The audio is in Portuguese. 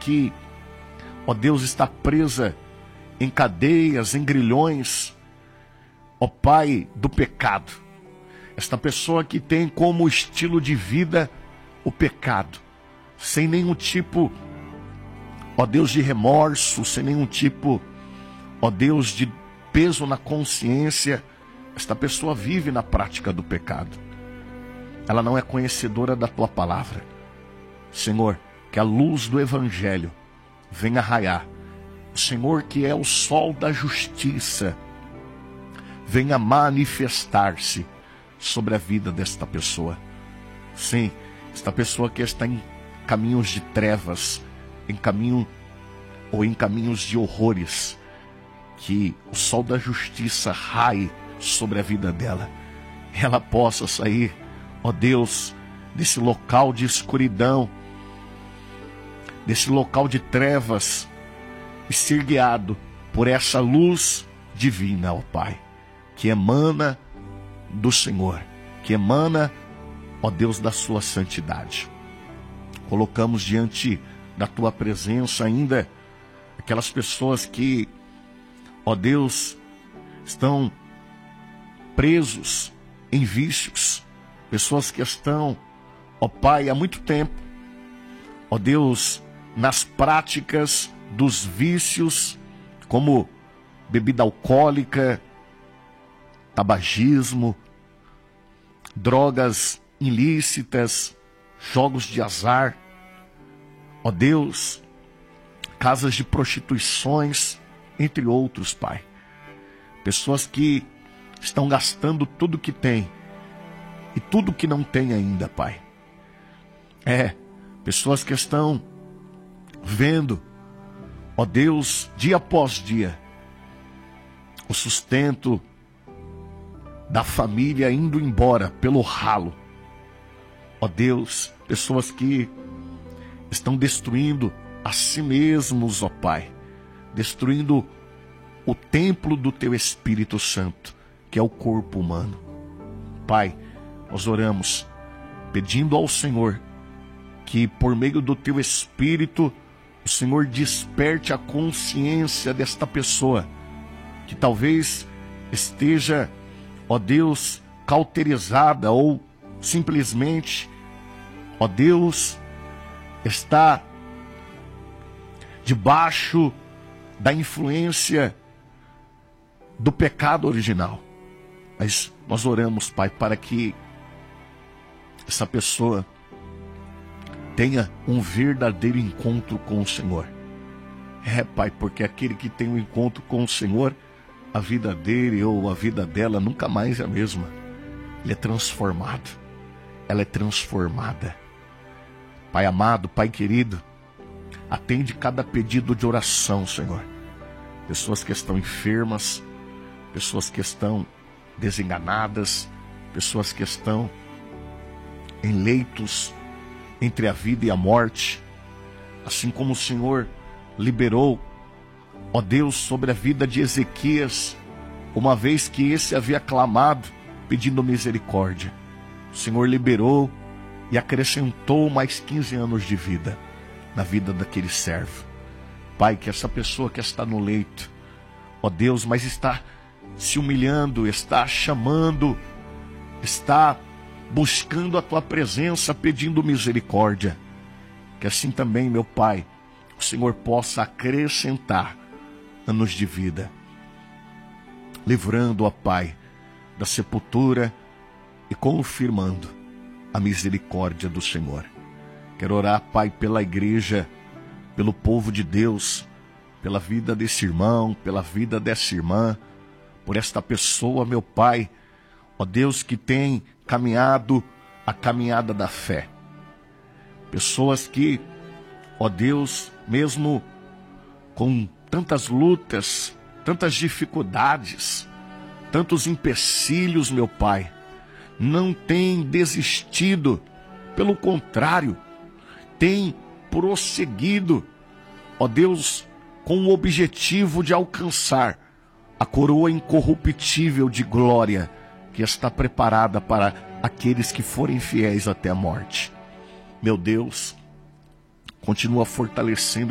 que, ó Deus, está presa em cadeias, em grilhões, ó Pai, do pecado. Esta pessoa que tem como estilo de vida o pecado, sem nenhum tipo, ó Deus, de remorso, sem nenhum tipo, ó Deus, de peso na consciência. Esta pessoa vive na prática do pecado. Ela não é conhecedora da tua palavra. Senhor, que a luz do Evangelho venha raiar. O Senhor, que é o sol da justiça, venha manifestar-se sobre a vida desta pessoa. Sim, esta pessoa que está em caminhos de trevas, em caminhos de horrores, que o sol da justiça raie sobre a vida dela, ela possa sair, ó Deus, desse local de escuridão, desse local de trevas, e ser guiado por essa luz divina, ó Pai, que emana do Senhor, que emana, ó Deus, da sua santidade. Colocamos diante da tua presença ainda aquelas pessoas que, ó Deus, estão presos em vícios, pessoas que estão, ó Pai, há muito tempo, ó Deus, nas práticas dos vícios, como bebida alcoólica, tabagismo, drogas ilícitas, jogos de azar, ó Deus, casas de prostituições, entre outros, Pai. Pessoas que estão gastando tudo que tem e tudo que não tem ainda, Pai. Pessoas que estão vendo, ó Deus, dia após dia, o sustento da família indo embora pelo ralo. Ó Deus, pessoas que estão destruindo a si mesmos, ó Pai, destruindo o templo do Teu Espírito Santo, que é o corpo humano. Pai, nós oramos, pedindo ao Senhor que por meio do Teu Espírito, o Senhor desperte a consciência desta pessoa, que talvez esteja, ó Deus, cauterizada ou simplesmente, ó Deus, está debaixo da influência do pecado original. Mas nós oramos, Pai, para que essa pessoa tenha um verdadeiro encontro com o Senhor. Pai, porque aquele que tem um encontro com o Senhor, a vida dele ou a vida dela nunca mais é a mesma. Ele é transformado, ela é transformada. Pai amado, Pai querido, atende cada pedido de oração, Senhor. Pessoas que estão enfermas, pessoas que estão desenganadas, pessoas que estão em leitos entre a vida e a morte, assim como o Senhor liberou, ó Deus, sobre a vida de Ezequias, uma vez que esse havia clamado, pedindo misericórdia. O Senhor liberou e acrescentou mais 15 anos de vida na vida daquele servo. Pai, que essa pessoa que está no leito, ó Deus, mas está se humilhando, está chamando, está buscando a Tua presença, pedindo misericórdia, que assim também, meu Pai, o Senhor possa acrescentar anos de vida, livrando, ó Pai, da sepultura e confirmando a misericórdia do Senhor. Quero orar, Pai, pela igreja, pelo povo de Deus, pela vida desse irmão, pela vida dessa irmã, por esta pessoa, meu Pai, ó Deus, que tem caminhado a caminhada da fé. Pessoas que, ó Deus, mesmo com tantas lutas, tantas dificuldades, tantos empecilhos, meu Pai, não tem desistido, pelo contrário, tem prosseguido, ó Deus, com o objetivo de alcançar a coroa incorruptível de glória que está preparada para aqueles que forem fiéis até a morte. Meu Deus, continua fortalecendo